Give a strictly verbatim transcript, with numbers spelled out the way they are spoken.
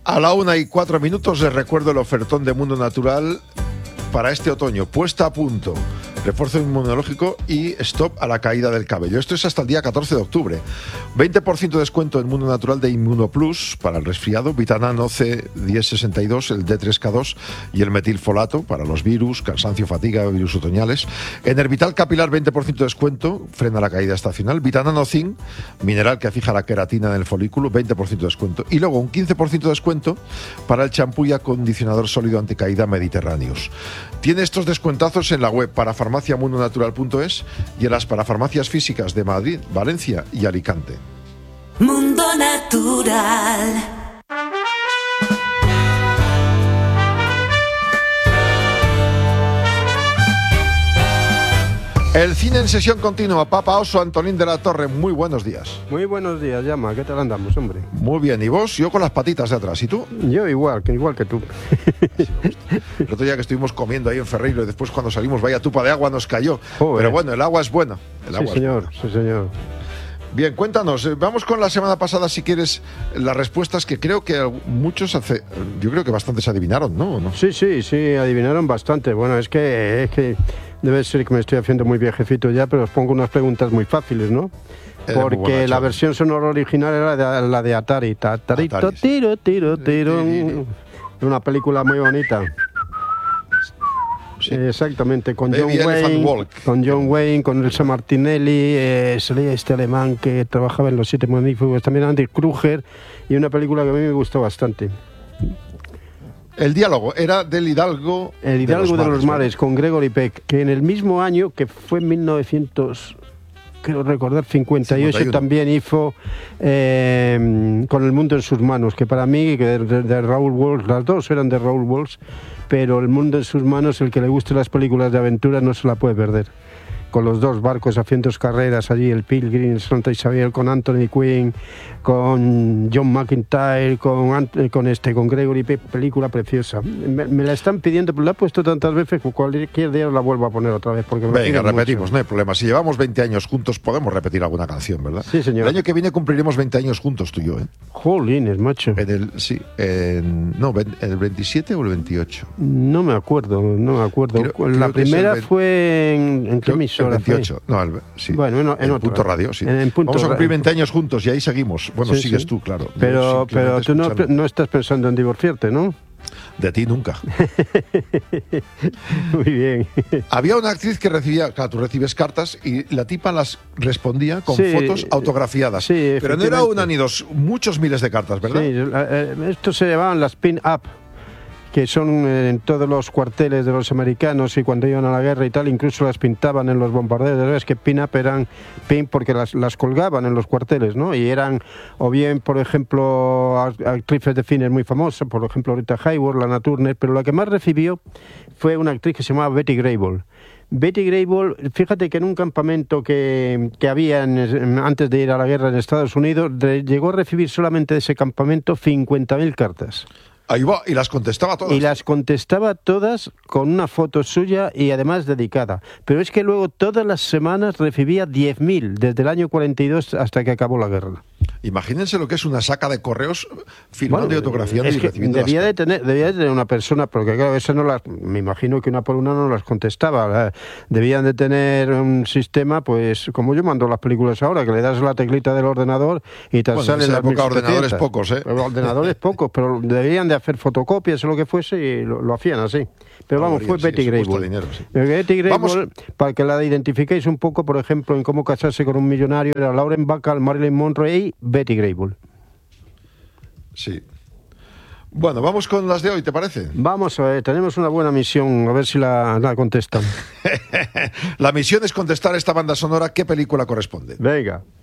A la una y cuatro minutos les recuerdo el ofertón de Mundo Natural para este otoño. Puesta a punto, refuerzo inmunológico y stop a la caída del cabello. Esto es hasta el día catorce de octubre. veinte por ciento de descuento en Mundo Natural de Inmunoplus para el resfriado, Vitanano C diez sesenta y dos, el D tres K dos y el metilfolato para los virus, cansancio, fatiga, virus otoñales. En Hervital Capilar, veinte por ciento de descuento, frena la caída estacional. Vitanano Zinc, mineral que fija la queratina en el folículo, veinte por ciento de descuento. Y luego un quince por ciento de descuento para el champú y acondicionador sólido anticaída Mediterráneos. Tiene estos descuentazos en la web parafarmacia mundo natural punto es y en las parafarmacias físicas de Madrid, Valencia y Alicante. Mundo Natural. El cine en sesión continua. Papa Oso, Antonín de la Torre, muy buenos días. Muy buenos días, Llama. ¿Qué tal andamos, hombre? Muy bien. ¿Y vos? Yo con las patitas de atrás. ¿Y tú? Yo igual, que igual que tú. Sí, el otro día que estuvimos comiendo ahí en Ferreiro y después cuando salimos, vaya tupa de agua nos cayó. Joder. Pero bueno, el agua es buena. El agua Sí, señor, es sí, señor. Bien, cuéntanos, eh, vamos con la semana pasada, si quieres, las respuestas que creo que muchos, hace, yo creo que bastantes adivinaron, ¿no? ¿no? Sí, sí, sí, adivinaron bastante. Bueno, es que, es que debe ser que me estoy haciendo muy viejecito ya, pero os pongo unas preguntas muy fáciles, ¿no? Eres muy Porque buena, la chaval. versión sonora original era de, la de Atari. Tatarito, Atari, sí. tiro, tiro, tiro. Una película muy bonita. Sí. Exactamente, con Baby John Elephant Wayne, Walk. con John Wayne, con Elsa Martinelli, eh, salía este alemán que trabajaba en Los Siete Magníficos, también Andy Kruger, y una película que a mí me gustó bastante. El diálogo era del Hidalgo. El Hidalgo de los, de los Mares, ¿verdad? con Gregory Peck, que en el mismo año, que fue en mil novecientos, quiero recordar, cincuenta y ocho, cincuenta y uno. también hizo eh, Con el mundo en sus manos, que para mí, que de, de, de Raúl Walsh, las dos eran de Raúl Walsh, pero El mundo en sus manos, el que le guste las películas de aventura no se la puede perder. Con los dos barcos haciendo carreras allí, el Pilgrim, Santa Isabel, con Anthony Quinn, con John McIntyre, con, con este, con Gregory Peck, película preciosa. Me, me la están pidiendo, pero la he puesto tantas veces que cualquier día la vuelvo a poner otra vez. Porque me Venga, repetimos, mucho. No hay problema. Si llevamos veinte años juntos, podemos repetir alguna canción, ¿verdad? Sí, señor. El año que viene cumpliremos veinte años juntos, tú y yo, ¿eh? Jolines, macho. En el, sí, en, no, ¿el veintisiete o el veintiocho? No me acuerdo, no me acuerdo. Creo- la creo que es primera el ve- fue en, en qué Creo- emisora el veintiocho. fue? No, el, sí. Bueno, en, en en otro. Punto Radio, sí. En, en Punto Vamos a cumplir Radio. veinte años juntos y ahí seguimos. Bueno, Sí, sigues sí. tú, claro. Yo Pero, pero simplemente tú no, escuchando. no estás pensando en divorciarte, ¿no? De ti nunca. Muy bien. Había una actriz que recibía, claro, tú recibes cartas y la tipa las respondía con Sí, fotos autografiadas. sí, pero no era efectivamente. una ni dos, muchos miles de cartas, ¿verdad? Sí, eh, esto se llamaban las pin-up, que son en todos los cuarteles de los americanos y cuando iban a la guerra y tal, incluso las pintaban en los bombardeos. ¿Ves? Que pin-up eran pin porque las, las colgaban en los cuarteles, ¿no? Y eran, o bien, por ejemplo, actrices de cine muy famosas, por ejemplo, Rita Hayworth, Lana Turner, pero la que más recibió fue una actriz que se llamaba Betty Grable. Betty Grable, fíjate que en un campamento que, que había en, en, antes de ir a la guerra en Estados Unidos, de, llegó a recibir solamente de ese campamento cincuenta mil cartas. Ahí va, y las contestaba todas. Y las contestaba todas con una foto suya y además dedicada. Pero es que luego todas las semanas recibía diez mil, desde el año cuarenta y dos hasta que acabó la guerra. Imagínense lo que es una saca de correos firmando Bueno, y autografiando es y que recibiendo debía las de tener debía de tener una persona, porque claro, eso no las, me imagino que una por una no las contestaba. ¿eh? Debían de tener un sistema, pues como yo mando las películas ahora, que le das la teclita del ordenador y te Bueno, salen en esa las época mil setecientos. ordenadores pocos, ¿eh? Pero ordenadores pocos, pero debían de hacer fotocopias o lo que fuese y lo, lo hacían así. Pero No, vamos, fue sí, Betty eso cuesta Grable. dinero, sí. Betty Grable, Vamos. para que la identifiquéis un poco, por ejemplo, en Cómo casarse con un millonario, era Lauren Bacall, Marilyn Monroe y Betty Grable. Sí. Bueno, vamos con las de hoy, ¿te parece? Vamos a ver, tenemos una buena misión, a ver si la, la contestan. La misión es contestar a esta banda sonora qué película corresponde. Venga.